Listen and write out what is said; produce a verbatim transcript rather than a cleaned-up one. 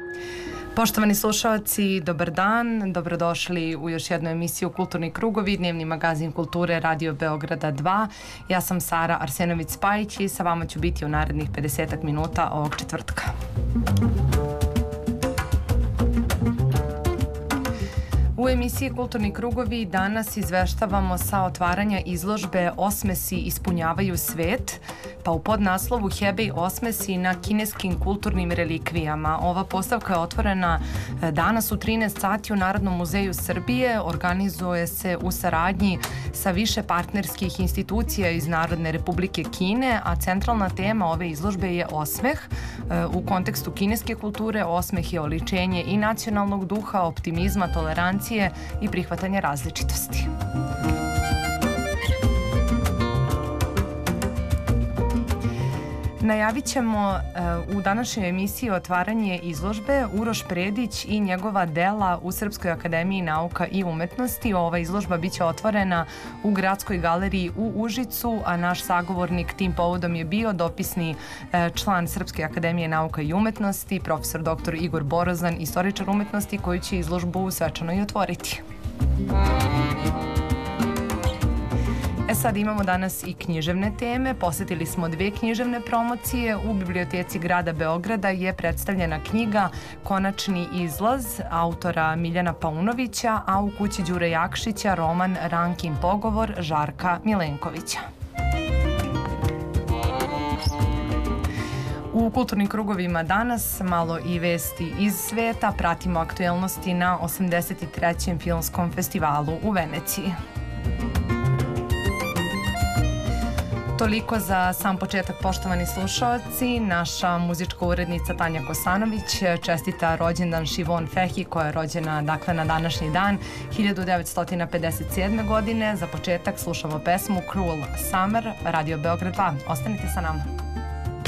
Poštovani slušalci, dobar dan, dobrodošli u još jednu emisiju Kulturni krugovi, dnevni magazin kulture Radio Beograda dva. Ja sam Sara Arsenović-Spajić i sa vama ću biti u narednih pedesetak minuta ovog četvrtka. U emisiji Kulturni krugovi danas izveštavamo sa otvaranja izložbe Osmesi ispunjavaju svet, pa u podnaslovu Hebej osmesi na kineskim kulturnim relikvijama. Ova postavka je otvorena danas u trinaest sati u Narodnom muzeju Srbije. Organizuje se u saradnji sa više partnerskih institucija iz Narodne Republike Kine, a centralna tema ove izložbe je osmeh. U kontekstu kineske kulture osmeh je oličenje i nacionalnog duha, optimizma, tolerancije i prihvatanja različitosti. Najavit ćemo uh, u današnjoj emisiji otvaranje izložbe Uroš Predić i njegova dela u Srpskoj akademiji nauka i umetnosti. Ova izložba biće otvorena u Gradskoj galeriji u Užicu, a naš sagovornik tim povodom je bio dopisni uh, član Srpske akademije nauka i umetnosti, profesor doktor Igor Borozan, istoričar umetnosti, koji će izložbu svečano i otvoriti. E sad imamo danas i književne teme. Posetili smo dve književne promocije. U Biblioteci grada Beograda je predstavljena knjiga Konačni izlaz autora Miljana Paunovića, a u kući Đure Jakšića roman Rankin pogovor Žarka Milenkovića. U kulturnim krugovima danas malo i vesti iz sveta. Pratimo aktuelnosti na osamdeset trećem filmskom festivalu u Veneciji. Toliko za sam početak, poštovani slušalci. Naša muzička urednica Tanja Kosanović čestita rođendan Šivon Fehi, koja je rođena dakle na današnji dan hiljadu devetsto pedeset sedme. godine. Za početak slušamo pesmu Cruel Summer, Radio Beograd dva. Ostanite sa nama.